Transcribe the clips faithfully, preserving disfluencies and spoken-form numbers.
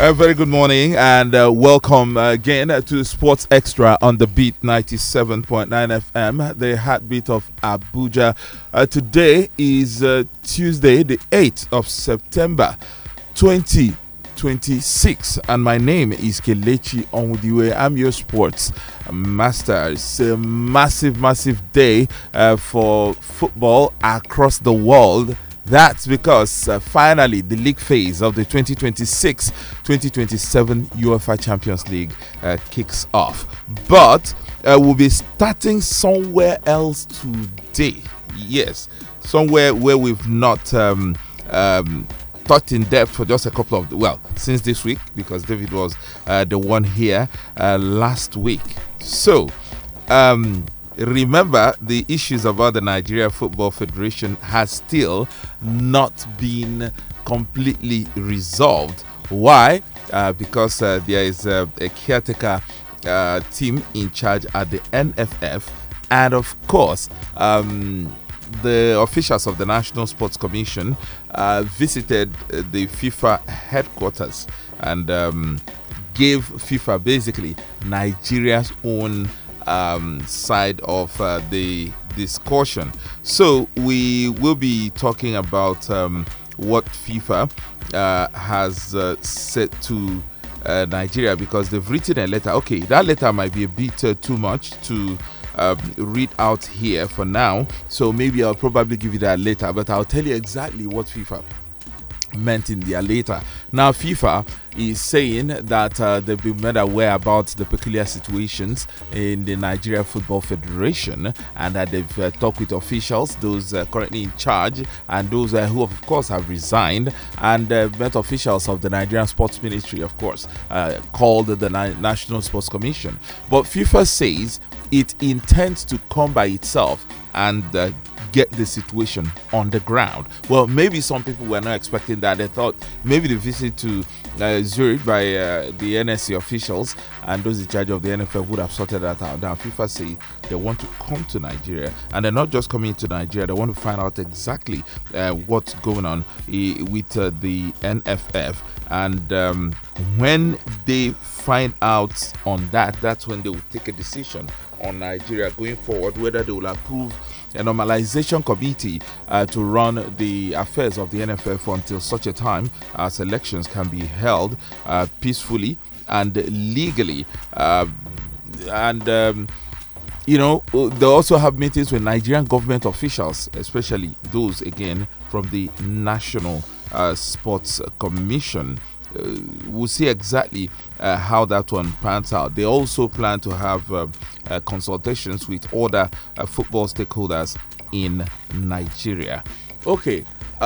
A very good morning and uh, welcome uh, again uh, to Sports Extra on the Beat ninety-seven point nine F M, the heartbeat of Abuja. Uh, today is uh, Tuesday, the eighth of September, twenty twenty-six, and my name is Kelechi Onwudiwe. I'm your sports master. It's a massive, massive day uh, for football across the world. That's because uh, finally the league phase of the twenty twenty-six twenty twenty-seven UEFA Champions League uh, kicks off. But uh, we'll be starting somewhere else today. Yes, somewhere where we've not um, um, thought in depth for just a couple of, well, since this week, because David was uh, the one here uh, last week. So, um, remember, the issues about the Nigeria Football Federation has still not been completely resolved. Why? Uh, because uh, there is a, a caretaker uh, team in charge at the N F F, and of course, um, the officials of the National Sports Commission uh, visited the FIFA headquarters and um, gave FIFA basically Nigeria's own Um, side of uh, the discussion. So we will be talking about um, what FIFA uh, has uh, said to uh, Nigeria, because they've written a letter. Okay, that letter might be a bit uh, too much to um, read out here for now, so maybe I'll probably give you that later, but I'll tell you exactly what FIFA meant in their later. Now, FIFA is saying that uh, they've been made aware about the peculiar situations in the Nigeria Football Federation, and that they've uh, talked with officials, those uh, currently in charge, and those uh, who, of course, have resigned, and uh, met officials of the Nigerian Sports Ministry, of course, uh, called the Ni- National Sports Commission. But FIFA says it intends to come by itself and uh, get the situation on the ground. Well, maybe some people were not expecting that. They thought maybe the visit to uh, Zurich by uh, the N S C officials and those in charge of the N F F would have sorted that out. Now, FIFA say they want to come to Nigeria, and they're not just coming to Nigeria. They want to find out exactly uh, what's going on uh, with uh, the N F F. And um, when they find out on that, that's when they will take a decision on Nigeria going forward, whether they will approve a normalization committee uh, to run the affairs of the N F F until such a time as elections can be held uh, peacefully and legally. Uh, and, um, you know, they also have meetings with Nigerian government officials, especially those, again, from the National uh, Sports Commission. Uh, we'll see exactly uh, how that one pans out. They also plan to have uh, uh, consultations with other uh, football stakeholders in Nigeria. Okay.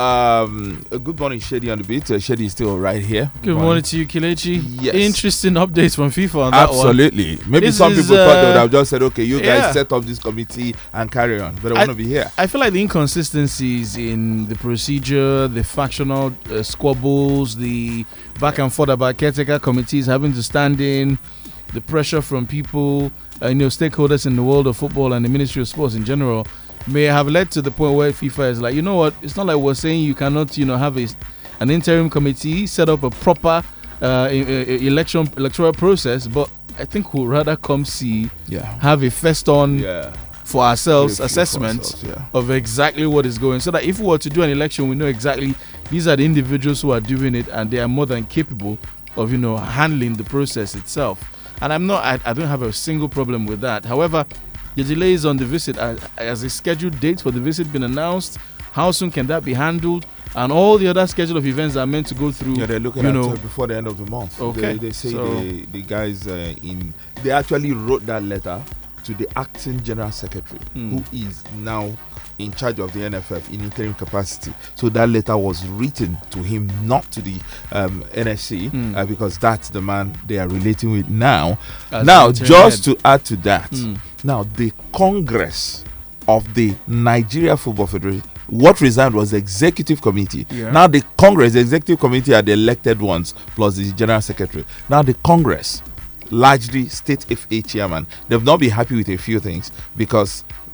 Um, good morning, Shady on the beat. Uh, Shady is still right here. Good, good morning. morning to you, Kelechi. Yes. Interesting updates from FIFA on that Absolutely. one. Maybe this some is, people uh, thought they would have just said, okay, you guys yeah. set up this committee and carry on. But I, I want to be here. I feel like the inconsistencies in the procedure, the factional uh, squabbles, the back and forth about caretaker committees having to stand in, the pressure from people, uh, you know, stakeholders in the world of football and the Ministry of Sports in general, may have led to the point where FIFA is like, you know what, it's not like we're saying you cannot, you know, have a, an interim committee, set up a proper uh, election electoral process, but I think we'll rather come see, yeah. have a first on yeah. for ourselves yeah, assessment for ourselves, yeah. of exactly what is going, so that if we were to do an election, we know exactly these are the individuals who are doing it, and they are more than capable of, you know, handling the process itself. And I'm not, I, I don't have a single problem with that. However, the delays on the visit, uh, has a scheduled date for the visit been announced? How soon can that be handled? And all the other schedule of events are meant to go through. Yeah, they're looking you at know, uh, before the end of the month. Okay. They, they say so the, the guys uh, in, they actually wrote that letter to the acting general secretary, mm. who is now in charge of the N F F in interim capacity. So that letter was written to him, not to the um, N S C, mm. uh, because that's the man they are relating with now. As now, just head. to add to that, mm. now the Congress of the Nigeria Football Federation, what resigned was the executive committee. Yeah. Now the Congress, the executive committee are the elected ones, plus the general secretary. Now the Congress, largely state F A chairman, they've not been happy with a few things, because